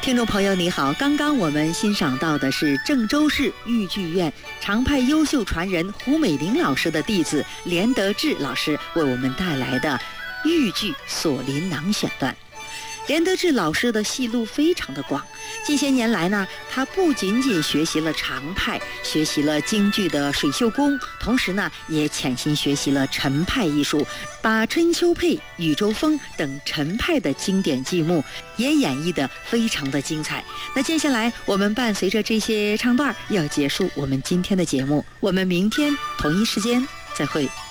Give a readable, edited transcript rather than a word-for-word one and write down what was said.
听众朋友你好，刚刚我们欣赏到的是郑州市豫剧院常派优秀传人胡美玲老师的弟子连德志老师为我们带来的豫剧《锁麟囊》选段。连德志老师的戏路非常的广，近些年来呢，他不仅仅学习了常派，学习了京剧的水袖功，同时呢，也潜心学习了陈派艺术，把春秋配、禹州风等陈派的经典剧目也演绎得非常的精彩。那接下来我们伴随着这些唱段要结束我们今天的节目，我们明天同一时间再会。